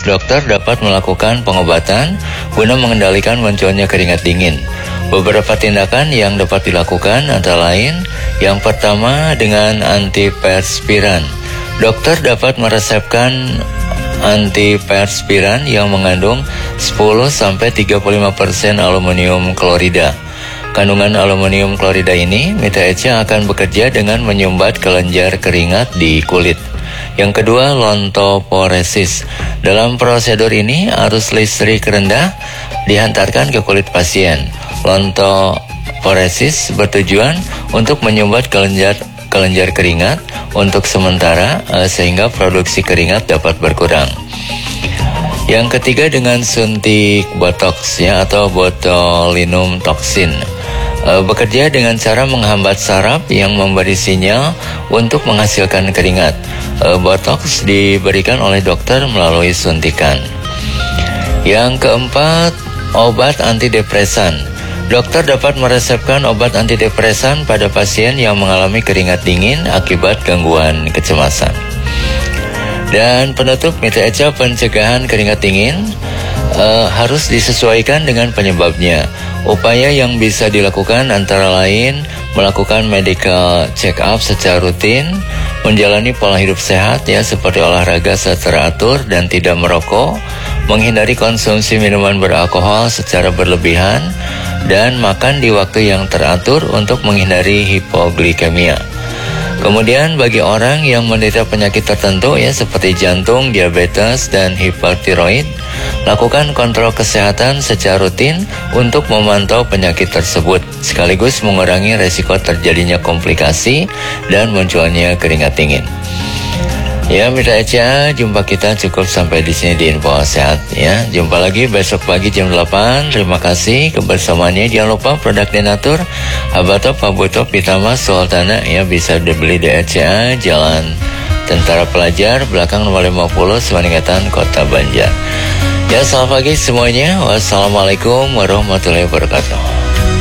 dokter dapat melakukan pengobatan guna mengendalikan munculnya keringat dingin. Beberapa tindakan yang dapat dilakukan antara lain, yang pertama dengan antiperspiran. Dokter dapat meresepkan antiperspiran yang mengandung 10-35% aluminium klorida. Kandungan aluminium klorida ini, Mitra Echa, akan bekerja dengan menyumbat kelenjar keringat di kulit. Yang kedua, lontoporesis. Dalam prosedur ini, arus listrik rendah dihantarkan ke kulit pasien. Lontoporesis bertujuan untuk menyumbat kelenjar keringat untuk sementara sehingga produksi keringat dapat berkurang. Yang ketiga dengan suntik botox atau botulinum toxin. Bekerja dengan cara menghambat saraf yang memberi sinyal untuk menghasilkan keringat. Botox diberikan oleh dokter melalui suntikan. Yang keempat, obat antidepresan. Dokter dapat meresepkan obat antidepresan pada pasien yang mengalami keringat dingin akibat gangguan kecemasan. Dan penutup, Mitra Echa, pencegahan keringat dingin harus disesuaikan dengan penyebabnya. Upaya yang bisa dilakukan antara lain melakukan medical check up secara rutin, menjalani pola hidup sehat seperti olahraga secara teratur dan tidak merokok, menghindari konsumsi minuman beralkohol secara berlebihan, dan makan di waktu yang teratur untuk menghindari hipoglikemia. Kemudian bagi orang yang menderita penyakit tertentu seperti jantung, diabetes, dan hipertiroid, lakukan kontrol kesehatan secara rutin untuk memantau penyakit tersebut, sekaligus mengurangi resiko terjadinya komplikasi dan munculnya keringat dingin. Ya, Mitra Echa, jumpa kita cukup sampai di sini di Info Sehat ya. Jumpa lagi besok pagi jam 8. Terima kasih kebersamaannya. Jangan lupa produk Denatur, Abatop, Abutop, Pitama, Sultana bisa dibeli di ECA, Jalan Tentara Pelajar, belakang nomor 50, Semaningatan, Kota Banjar. Ya, selamat pagi semuanya. Wassalamualaikum warahmatullahi wabarakatuh.